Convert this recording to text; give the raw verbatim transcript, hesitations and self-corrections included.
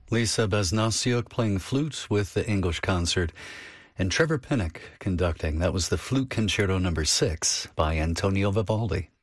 Lisa Besnasiuk playing flute with the English concert, and Trevor Pinnock conducting. That was the Flute Concerto number six by Antonio Vivaldi.